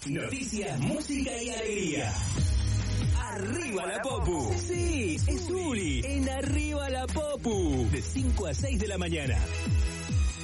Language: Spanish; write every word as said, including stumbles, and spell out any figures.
Noticias, música y alegría. Arriba la Popu. Sí, es Uli en Arriba la Popu. De cinco a seis de la mañana.